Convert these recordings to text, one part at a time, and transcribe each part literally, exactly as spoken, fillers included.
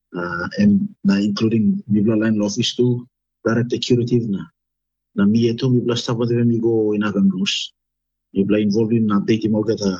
uh, and na including mibla line office to direct security na na mi eto mibla staff at mi go in Agam Rus. Mibla involved in updating all the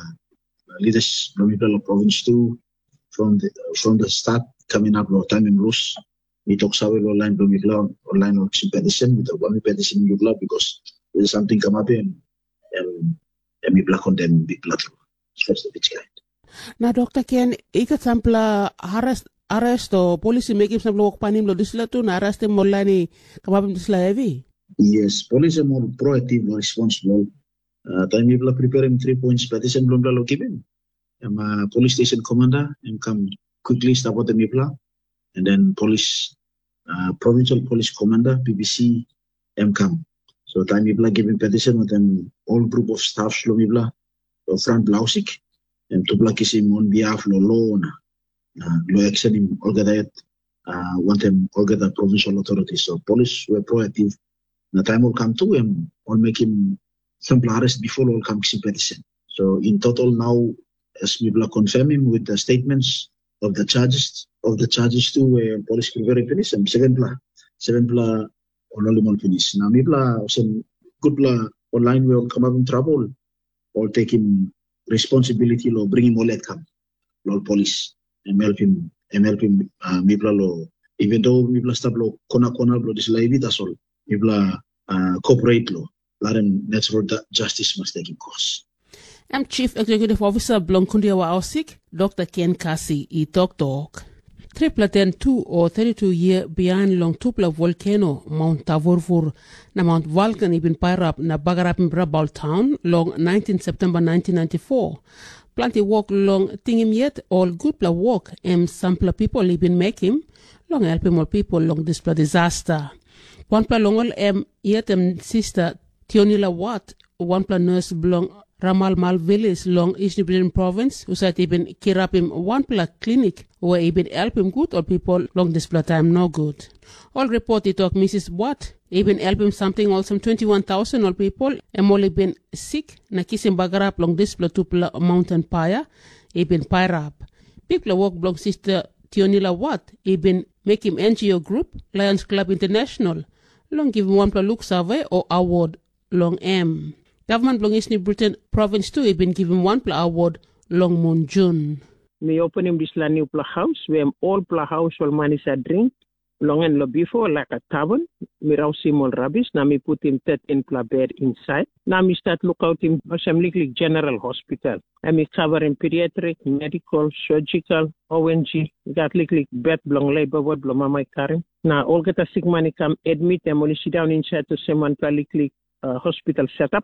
leaders from mibla province to from the from the start coming up lo time in Rus. We talk sawe lo line from mibla or line of petition with the one petition mibla because there's something come up and and and mibla condemn mibla through. First of its kind. Na Doctor Ken, ikat sampla arrest arrest o policy make him sampla wak panim lo disla tu na arrest mo lani kamapim disla heavy. Yes, police are more proactive, more responsible. Uh, time we preparing three points petition belum lalu given. I'm a police station commander and come quickly stop at the Mipla, and then police uh, provincial police commander P B C M come. So time Mipla giving petition with them all group of staff lo Mipla. Front Blausik and to block him on behalf of law uh, law action in Olga uh want them Olga the provincial authorities. So police were proactive. The time will come to him or make him simple arrest before all comes in petition. So in total now as we will confirm him with the statements of the charges of the charges to uh, police very finish and seven bla seven bla or only more finish. Now we bla some good bla online will come up in trouble. Or taking responsibility lo bring him all that come lo police and help him and help him uh, mibla lo even though mibla stab lo kona kona lo this live that's all mibla uh, cooperate lo let him natural justice must take course. I'm Chief Executive Officer Blonkundia wa Ausik, Doctor Ken Kasi i Talk Talk. Triple ten two or thirty-two year beyond long tupla volcano Mount Tavurvur na Mount Vulcan ibin Pairap na Bagarap in Brabal town long nineteenth September nineteen ninety-four. Plenty walk long tingim yet all good pla walk em sampla people ibin make him long help him all people long this pla disaster. One pla long em yet em sister Tionila Watt one pla nurse belong Ramal Mal village long East Nubian province who said even kirap him one pla clinic where even help him good or people long this pla time no good. All report it talk Missus Watt even help him something also twenty-one thousand all people and only been sick na kisim bagarap long this pla two pla mountain paya even pirap. People walk blog sister Tionila Watt even make him N G O group Lions Club International long give him one pla look survey or award long M. Government belong East New Britain province too, he been given one pla award long moon June. Me open him this la new pla house, where all pla house all man is a drink, long and lo before like a tavern. Me rouse him all rubbish, now me put him thirteen pla bed inside. Now me start look out him Assembly General Hospital. I me cover in pediatric, medical, surgical, O N G, got like bed belong labor ward belong mama Karim. Now all get a sick money come admit them only sit down inside to someone pla like uh, hospital setup.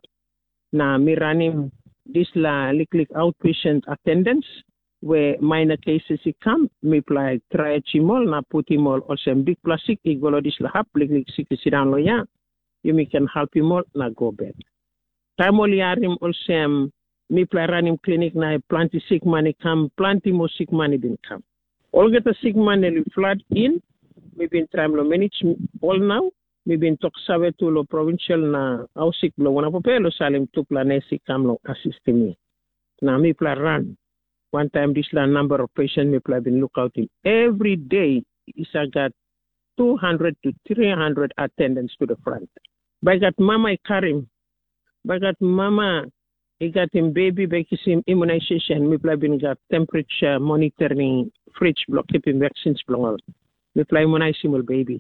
Na me running this la lick outpatient attendance where minor cases he come me apply try chimol na put him all also big plastic igolo this la hap lick sick sit down lo ya you me can help him all na go bed. Time only him also me apply running clinic na plenty sick money come plenty more sick money been come. All get a sick money flood in we been trying to manage all now. Mi bin tok sawe to lo provincial na ausik lo wana popelo salim tu planesi kam lo assist me. Na mi pla run. One time this la number of patients mi pla been look out in. Every day is I got two hundred to three hundred attendants to the front. By got mama I carry him. By got mama I got him baby by him immunization. Mi pla been got temperature monitoring fridge block keeping vaccines block. Mi pla immunize him baby.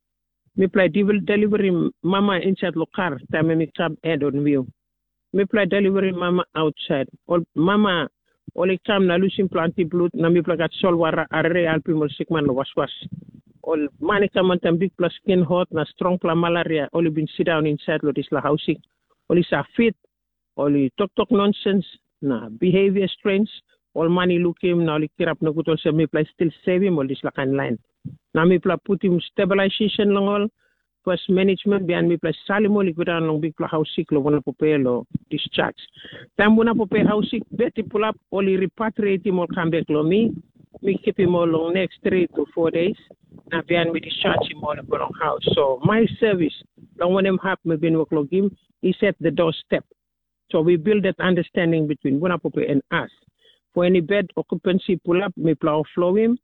Me play delivery mama inside the car. Time me cab head on wheel. Me play delivery mama outside. All mama only come na losing planty blood. Na me play got sol wara arre alpi mo sick man was was. All money come on time big plus skin hot na strong pla malaria. Only been sit down inside lo this la housing. Only sa fit. Only talk talk nonsense. Na behavior strange. All money look him na only kirap na good also me play still save him all this la kind line. Now me pla put him stabilization long all first management behind me plus salimo liquida long big pla house sick lo wana popelo discharge. Time wana pope house sick beti pull up only repatriate him or come back lo me me keep him all long next three to four days. Now behind me discharge him all go long house. So my service long when him have me been work log him he set the doorstep. So we build that understanding between wana pope and us. For any bed occupancy pull up me pla flow him.